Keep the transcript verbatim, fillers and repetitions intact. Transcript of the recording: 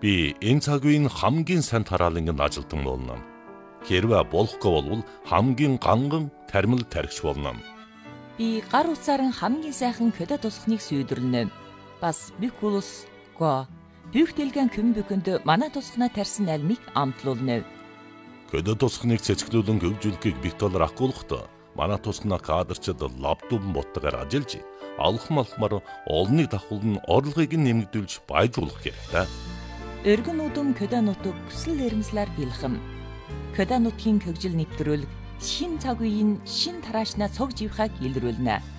Би энэ цаг үеийн хамгийн сайн тараалангийн ажилтан болно. Хэрвээ болохгүй бол хамгийн ганган тармил тархич болно. Би гар утсаар хамгийн сайхан көдө тусахныг сүйдэрнэ. Бас бикулус го бүхтэлгэн көмбөкөнд манай тусахнаа тарьсан альмыг амтлуулна. Көдө тусахныг цэцгэлүүлэн хөгжүүлэхийг битолор акуулахта манай тусахнаа кадрчид лабдум боттогоор ажиллаж алхам алхмаар олныг давхулн орлогыг нэмэгдүүлж баяжуулах хэрэгтэй. Өргөн удам көдө нутаг хүсэл эрмслэр бэлхэм. Көдө нутгийн хөгжил нэвтрүүлэг шин цаг үеийн шин тараашнаа цог живхаг илрүүлнэ.